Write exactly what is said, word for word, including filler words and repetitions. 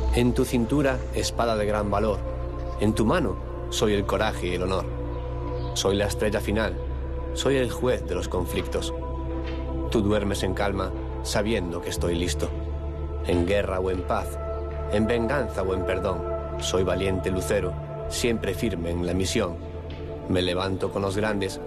En tu cintura, espada de gran valor. En tu mano, soy el coraje y el honor. Soy la estrella final. Soy el juez de los conflictos. Tú duermes en calma, sabiendo que estoy listo. En guerra o en paz, en venganza o en perdón. Soy valiente lucero, siempre firme en la misión. Me levanto con los grandes